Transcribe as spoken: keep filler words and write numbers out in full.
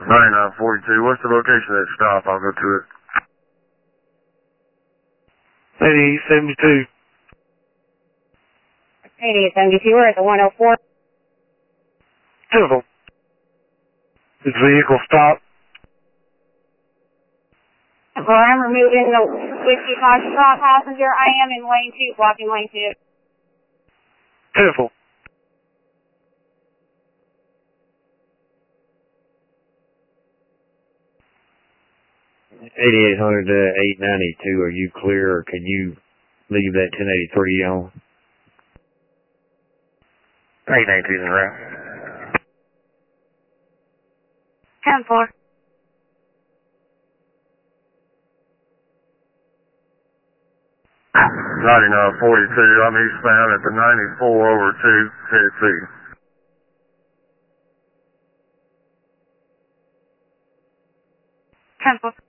ninety-nine forty-two, what's the location of that stop? I'll go to it. eighty-eight seventy-two. eighty-eight seventy-two, we're at the one oh four. Beautiful. This vehicle stopped. Well, I'm removing the Whiskey Foxtrot passenger. I am in lane two, blocking lane two. Beautiful. eighty-eight hundred to eight ninety-two, are you clear, or can you leave that ten eighty-three on? eight ninety-two is in route. ten four. ninety-nine forty-two, I'm eastbound at the ninety-four over to Tennessee. ten four.